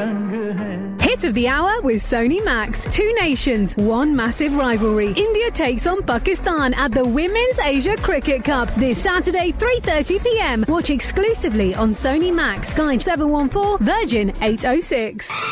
Hit of the hour with Sony Max. Two nations, one massive rivalry. India takes on Pakistan at the Women's Asia Cricket Cup this Saturday, 3:30 p.m. Watch exclusively on Sony Max, Sky 714, Virgin 806.